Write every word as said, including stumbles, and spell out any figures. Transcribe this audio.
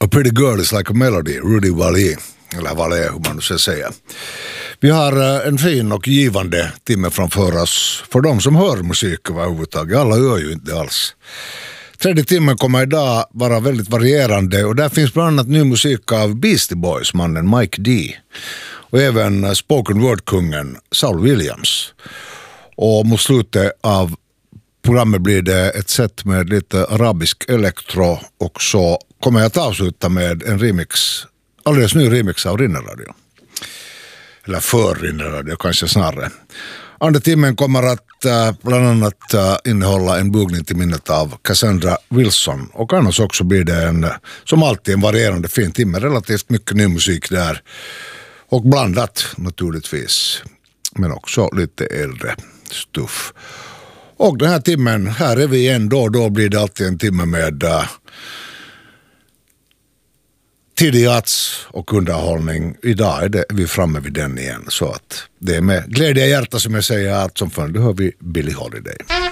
A Pretty Girl is Like a Melody, Rudy Vallee, eller Vallee hur man nu ska säga. Vi har en fin och givande timme framför oss för de som hör musik överhuvudtaget. Alla gör ju inte alls. Tredje timmen kommer idag vara väldigt varierande och där finns bland annat ny musik av Beastie Boys, mannen Mike D. Och även spoken word-kungen Saul Williams. Och mot slutet av programmet blir det ett set med lite arabisk elektro och så kommer jag att avsluta med en remix, alldeles ny remix av Rinnerradio. Eller för Rinnerradio kanske snarare. Andra timmen kommer att uh, bland annat uh, innehålla en bugning till minnet av Cassandra Wilson. Och annars också blir det en, som alltid, en varierande fin timme. Relativt mycket ny musik där. Och blandat naturligtvis. Men också lite äldre stuff. Och den här timmen, här är vi igen då och då blir det alltid en timme med uh, tidig jazz och underhållning. Idag är det, vi framme vid den igen. Så att det är med glädje i hjärta som jag säger att som fan, då hör vi Billie Holiday.